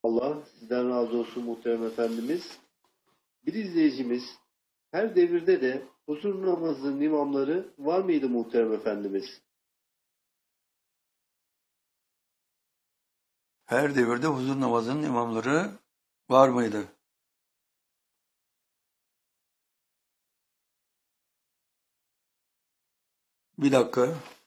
Allah sizden razı olsun muhterem efendimiz. Bir izleyicimiz, her devirde de huzur namazının imamları var mıydı muhterem efendimiz? Her devirde huzur namazının imamları var mıydı? Bir dakika.